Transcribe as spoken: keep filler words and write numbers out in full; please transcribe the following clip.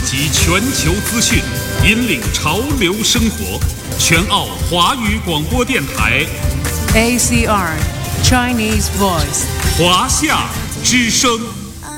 集全球资讯，引领潮流生活。全澳华语广播电台 A C R Chinese Voice 华夏之声。